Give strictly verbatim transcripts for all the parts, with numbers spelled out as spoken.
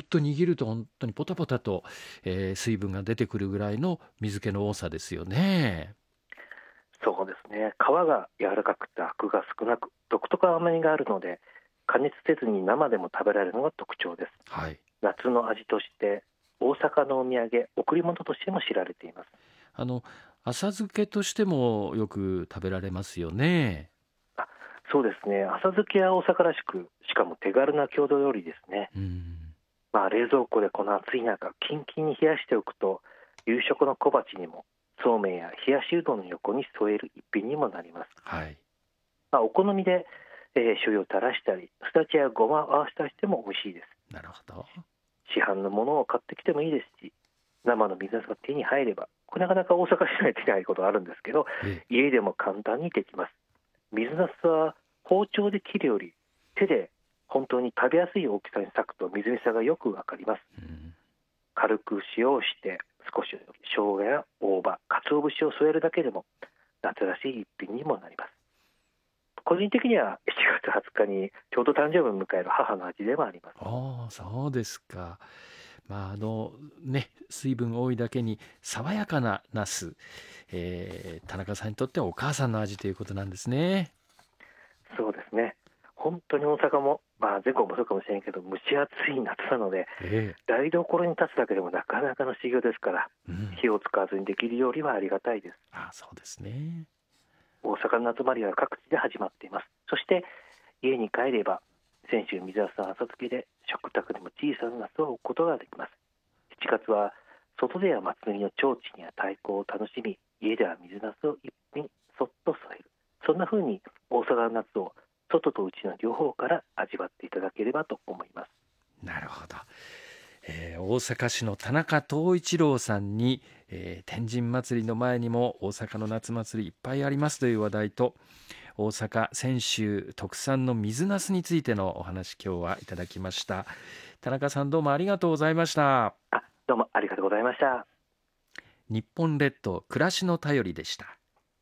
と握ると本当にポタポタと、えー水分が出てくるぐらいの水気の多さですよね。 そうですね。皮が柔らかくてアクが少なく独特な甘みがあるので、加熱せずに生でも食べられるのが特徴です。 はい。 夏の味として大阪のお土産、贈り物としても知られています。 あの浅漬けとしてもよく食べられますよね。 あ、そうですね。浅漬けは大阪らしく、しかも手軽な郷土料理ですね。 うん。 まあ、冷蔵庫でこの暑い中キンキンに冷やしておくと、夕食の小鉢にもそうめんや冷やしうどんの横に添える一品にもなります。 はい。 まあ、お好みで、えー醤油を垂らしたりすだちやごまを合わせたりしても美味しいです。 なるほど。 市販のものを買ってきてもいいですし、生の水なすが手に入れば、これなかなか大阪市内で手に入ることがあるんですけど、 ええ。 家でも簡単にできます。水なすは包丁で切るより手で本当に食べやすい大きさに裂くとみずみずしさがよくわかります。 うん。 軽く塩をして少し生姜や大葉、鰹節を添えるだけでも夏らしい一品にもなります。個人的にはしちがつはつかにちょうど誕生日を迎える母の味でもあります。 ああ、そうですか。まああのね、水分多いだけに爽やかなナス、えー田中さんにとってはお母さんの味ということなんですね。 そうですね。本当に大阪も、まあ、全国もそうかもしれないけど蒸し暑い夏なので、 ええ。 台所に立つだけでもなかなかの修行ですから、 うん。 火を使わずにできる料理はありがたいです。 ああ、そうですね。 大阪の集まりは各地で始まっています。そして家に帰れば先週水なすの浅漬けで食卓でも小さなナスを置くことができます。しちがつは外では祭りの提灯や太鼓を楽しみ、家では水なすを一品そっと添える、そんな風に大阪の夏を外と内の両方から味わっていただければと思います。 なるほど。えー大阪市の田中藤一郎さんに、えー天神祭りの前にも大阪の夏祭りいっぱいありますという話題と、大阪泉州特産の水なすについてのお話、今日はいただきました。田中さん、どうもありがとうございました。 あ、どうもありがとうございました。 日本列島暮らしの便りでした。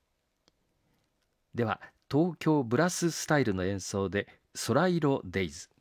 では東京ブラススタイルの演奏で空色デイズ。